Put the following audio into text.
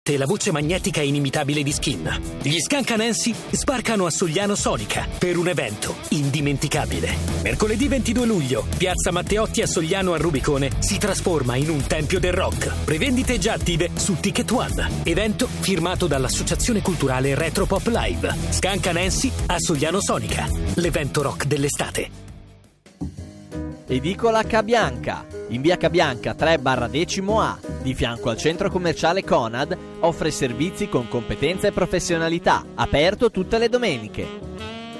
e la voce magnetica inimitabile di Skin. Gli Scancanensi sbarcano a Sogliano Sonica per un evento indimenticabile. Mercoledì 22 luglio, Piazza Matteotti a Sogliano al Rubicone si trasforma in un tempio del rock. Prevendite già attive su Ticket One. Evento firmato dall'Associazione Culturale Retro Pop Live. Scancanensi a Sogliano Sonica, l'evento rock dell'estate. Edicola Cabianca, in via Cabianca 3/10A, di fianco al centro commerciale Conad, offre servizi con competenza e professionalità, aperto tutte le domeniche.